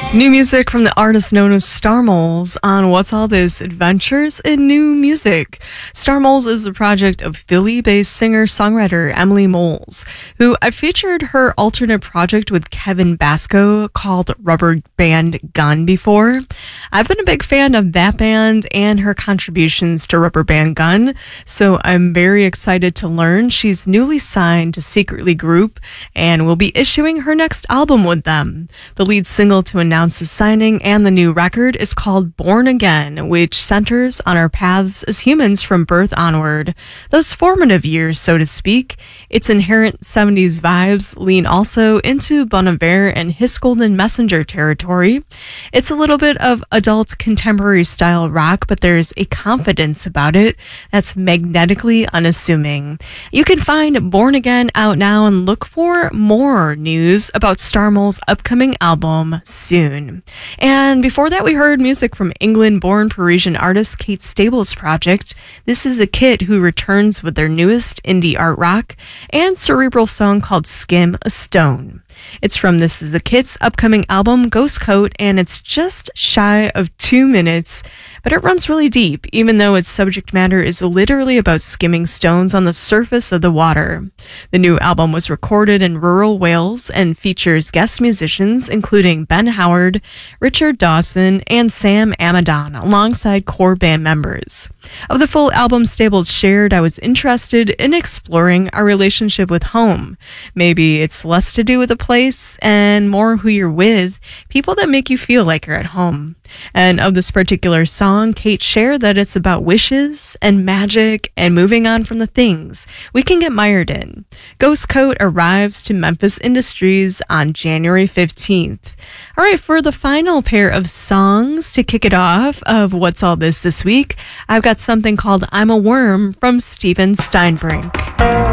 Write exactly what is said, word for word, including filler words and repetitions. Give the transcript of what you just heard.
New music from the artist known as Star Moles on What's All This? Adventures in New Music. Star Moles is the project of Philly-based singer-songwriter Emily Moles, who I featured her alternate project with Kevin Basco called Rubber Band Gun before. I've been a big fan of that band and her contributions to Rubber Band Gun, so I'm very excited to learn she's newly signed to Secretly Group and will be issuing her next album with them. The lead single to announce the signing and the new record is called Born Again, which centers on our paths as humans from birth onward. Those formative years, so to speak. Its inherent seventies vibes lean also into Bon Iver and His Golden Messenger territory. It's a little bit of adult contemporary style rock, but there's a confidence about it that's magnetically unassuming. You can find Born Again out now and look for more news about Star Moles' upcoming album soon. And before that, we heard music from England-born Parisian artist Kate Stable's project. This is the Kit, who returns with their newest indie art rock and cerebral song called Skim a Stone. It's from This Is the Kit's upcoming album, Ghost Coat, and it's just shy of two minutes, but it runs really deep, even though its subject matter is literally about skimming stones on the surface of the water. The new album was recorded in rural Wales and features guest musicians, including Ben Howard, Richard Dawson, and Sam Amadon, alongside core band members. Of the full album Stable shared, I was interested in exploring our relationship with home. Maybe it's less to do with a place and more who you're with, people that make you feel like you're at home. And of this particular song, Kate shared that it's about wishes and magic and moving on from the things we can get mired in. Ghost Coat arrives to Memphis Industries on January fifteenth. All right, for the final pair of songs to kick it off of What's All This this week, I've got something called I'm a Worm from Steven Steinbrink.